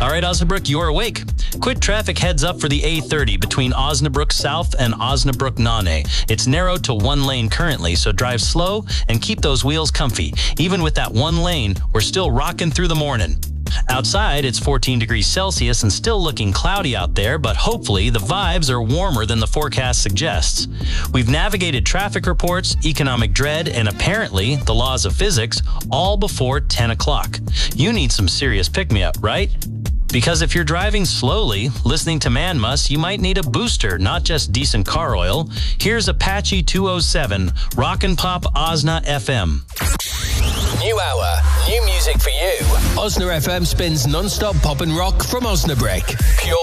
All right, Osnabrück, you're awake. Quick traffic heads up for the A30 between Osnabrück South and Osnabrück Nane. It's narrowed to one lane currently, so drive slow and keep those wheels comfy. Even with that one lane, we're still rocking through the morning. Outside, it's 14 degrees Celsius and still looking cloudy out there, but hopefully the vibes are warmer than the forecast suggests. We've navigated traffic reports, economic dread, and apparently the laws of physics all before 10 o'clock. You need some serious pick-me-up, right? Because if you're driving slowly, listening to Man Muss, you might need a booster, not just decent car oil. Here's Apache 207, Rockin' Pop Osna FM. New hour, new music for you. Osna FM spins non-stop pop and rock from Osnabrück. Pure